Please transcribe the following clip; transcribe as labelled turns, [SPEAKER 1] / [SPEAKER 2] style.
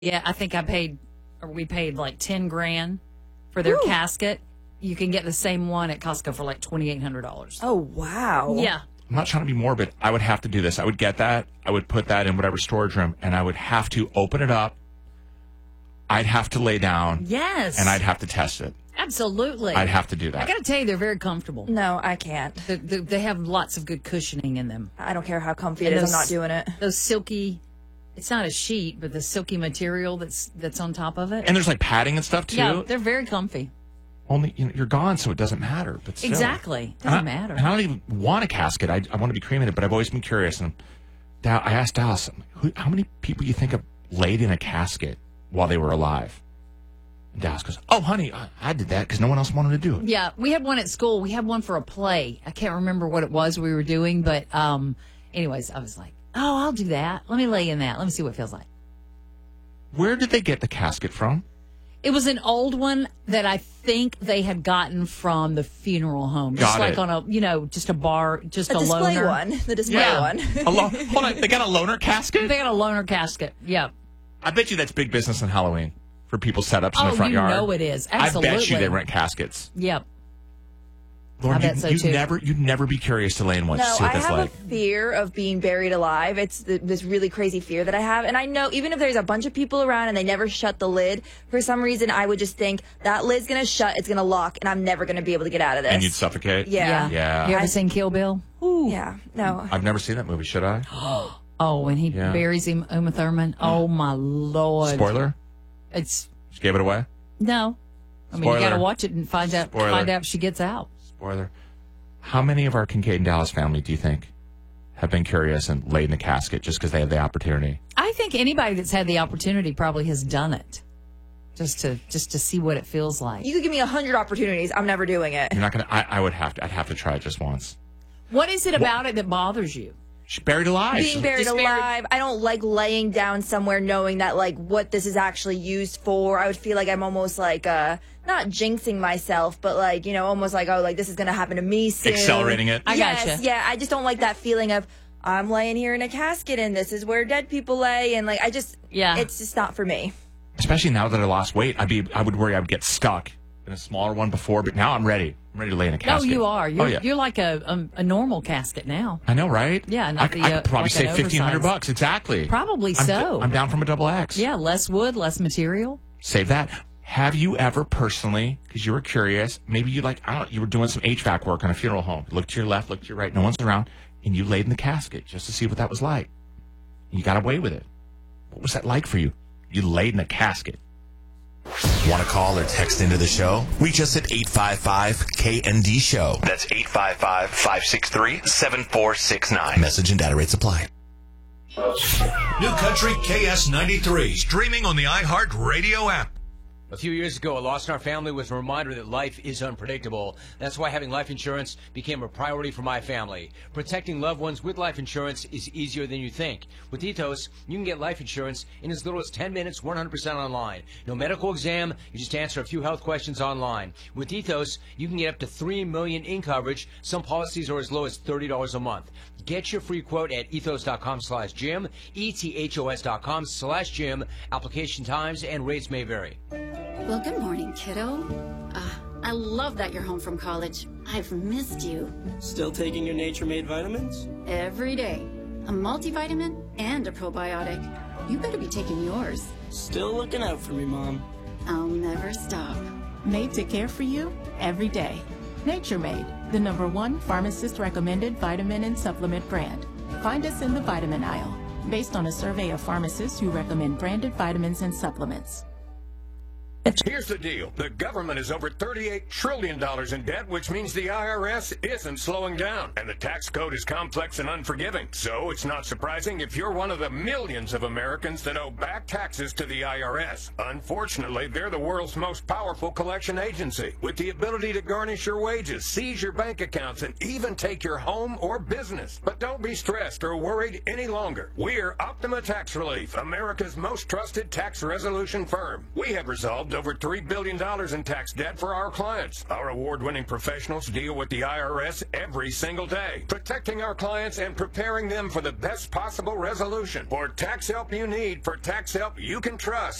[SPEAKER 1] Yeah, I think we paid like 10 grand for their casket. You can get the same one at Costco for like $2,800.
[SPEAKER 2] Oh, wow.
[SPEAKER 1] Yeah.
[SPEAKER 3] I'm not trying to be morbid. I would have to do this. I would get that. I would put that in whatever storage room, and I would have to open it up. I'd have to lay down.
[SPEAKER 1] Yes.
[SPEAKER 3] And I'd have to test it.
[SPEAKER 1] Absolutely.
[SPEAKER 3] I'd have to do that.
[SPEAKER 1] I got to tell you, they're very comfortable.
[SPEAKER 2] No, I can't.
[SPEAKER 1] They have lots of good cushioning in them.
[SPEAKER 2] I don't care how comfy it is. I'm not doing it.
[SPEAKER 1] Those silky, it's not a sheet, but the silky material that's on top of it.
[SPEAKER 3] And there's like padding and stuff too.
[SPEAKER 1] Yeah, they're very comfy.
[SPEAKER 3] Only you're gone, so it doesn't matter. But still.
[SPEAKER 1] Exactly, doesn't matter.
[SPEAKER 3] And I don't even want a casket. I want to be cremated, but I've always been curious. And I asked Dallas, how many people you think have laid in a casket while they were alive? And Dallas goes, "Oh, honey, I did that because no one else wanted to do it."
[SPEAKER 1] Yeah, we had one at school. We had one for a play. I can't remember what it was we were doing, but anyways, I was like, "Oh, I'll do that. Let me lay in that. Let me see what it feels like."
[SPEAKER 3] Where did they get the casket from?
[SPEAKER 1] It was an old one that I think they had gotten from the funeral home.
[SPEAKER 3] Got
[SPEAKER 1] just like
[SPEAKER 3] it.
[SPEAKER 1] on a, just a bar, just a
[SPEAKER 2] display
[SPEAKER 1] loaner.
[SPEAKER 2] one. The display one.
[SPEAKER 3] Hold on, they got a loaner casket?
[SPEAKER 1] They got a loaner casket. Yeah.
[SPEAKER 3] I bet you that's big business on Halloween for people's setups in the front yard.
[SPEAKER 1] Oh, you know it is. Absolutely.
[SPEAKER 3] I bet you they rent caskets.
[SPEAKER 1] Yep.
[SPEAKER 3] Lauren,
[SPEAKER 1] I bet so, too.
[SPEAKER 3] You'd never be curious to lay in one to
[SPEAKER 2] No,
[SPEAKER 3] see
[SPEAKER 2] I
[SPEAKER 3] what that's
[SPEAKER 2] have
[SPEAKER 3] like.
[SPEAKER 2] a fear of being buried alive. It's this really crazy fear that I have. And I know even if there's a bunch of people around and they never shut the lid, for some reason I would just think that lid's going to shut, it's going to lock, and I'm never going to be able to get out of this.
[SPEAKER 3] And you'd suffocate?
[SPEAKER 2] Yeah.
[SPEAKER 3] Yeah.
[SPEAKER 1] You ever seen Kill Bill? Ooh.
[SPEAKER 2] Yeah. No.
[SPEAKER 3] I've never seen that movie. Should I?
[SPEAKER 1] Oh, when he buries him, Uma Thurman. Oh, my Lord.
[SPEAKER 3] Spoiler?
[SPEAKER 1] It's,
[SPEAKER 3] Just gave it away?
[SPEAKER 1] no. I mean,
[SPEAKER 3] Spoiler.
[SPEAKER 1] you got to watch it and find out
[SPEAKER 3] Spoiler.
[SPEAKER 1] if she gets out.
[SPEAKER 3] Spoiler. How many of our Kincaid and Dallas family do you think have been curious and laid in a casket just because they had the opportunity?
[SPEAKER 1] I think anybody that's had the opportunity probably has done it. Just to see what it feels like.
[SPEAKER 2] You could give me 100 opportunities. I'm never doing it.
[SPEAKER 3] You're not going to, I'd have to try it just once.
[SPEAKER 1] What is it about it that bothers you?
[SPEAKER 3] She's buried alive.
[SPEAKER 2] Being buried alive. I don't like laying down somewhere knowing that, like, what this is actually used for. I would feel like I'm almost like, not jinxing myself, but like, almost like, oh, like this is going to happen to me soon.
[SPEAKER 3] Accelerating it.
[SPEAKER 1] I gotcha.
[SPEAKER 2] Yeah, I just don't like that feeling of, I'm laying here in a casket and this is where dead people lay. And like, it's just not for me.
[SPEAKER 3] Especially now that I lost weight, I would worry I would get stuck in a smaller one before, but now I'm ready. I'm ready to lay in a casket.
[SPEAKER 1] No, you are.
[SPEAKER 3] Yeah.
[SPEAKER 1] You're like a normal casket now.
[SPEAKER 3] I know, right?
[SPEAKER 1] Yeah,
[SPEAKER 3] I
[SPEAKER 1] not
[SPEAKER 3] could probably
[SPEAKER 1] like
[SPEAKER 3] save
[SPEAKER 1] an
[SPEAKER 3] $1,500. Exactly.
[SPEAKER 1] Probably so.
[SPEAKER 3] I'm down from a double X.
[SPEAKER 1] Yeah, less wood, less material.
[SPEAKER 3] Save that. Have you ever personally, because you were curious, maybe you were doing some HVAC work on a funeral home. Look to your left, look to your right, no one's around, and you laid in the casket just to see what that was like. You got away with it. What was that like for you? You laid in a casket.
[SPEAKER 4] Want to call or text into the show? Reach us at 855-KND Show. That's 855-563-7469. Message and data rates apply.
[SPEAKER 5] New Country KS93, streaming on the iHeart Radio app.
[SPEAKER 6] A few years ago, a loss in our family was a reminder that life is unpredictable. That's why having life insurance became a priority for my family. Protecting loved ones with life insurance is easier than you think. With Ethos, you can get life insurance in as little as 10 minutes, 100% online. No medical exam, you just answer a few health questions online. With Ethos, you can get up to $3 million in coverage. Some policies are as low as $30 a month. Get your free quote at ethos.com/Jim, ethos.com/Jim. Application times and rates may vary.
[SPEAKER 7] Well, good morning, kiddo. I love that you're home from college. I've missed you.
[SPEAKER 8] Still taking your Nature-Made vitamins?
[SPEAKER 7] Every day. A multivitamin and a probiotic. You better be taking yours.
[SPEAKER 8] Still looking out for me, Mom.
[SPEAKER 7] I'll never stop.
[SPEAKER 9] Made to care for you every day. Nature Made, the #1 pharmacist-recommended vitamin and supplement brand. Find us in the vitamin aisle, based on a survey of pharmacists who recommend branded vitamins and supplements.
[SPEAKER 10] Here's the deal. The government is over $38 trillion in debt, which means the IRS isn't slowing down. And the tax code is complex and unforgiving. So it's not surprising if you're one of the millions of Americans that owe back taxes to the IRS. Unfortunately, they're the world's most powerful collection agency, with the ability to garnish your wages, seize your bank accounts, and even take your home or business. But don't be stressed or worried any longer. We're Optima Tax Relief, America's most trusted tax resolution firm. We have resolved holds over $3 billion in tax debt for our clients. Our award-winning professionals deal with the IRS every single day, protecting our clients and preparing them for the best possible resolution. For tax help you need, for tax help you can trust.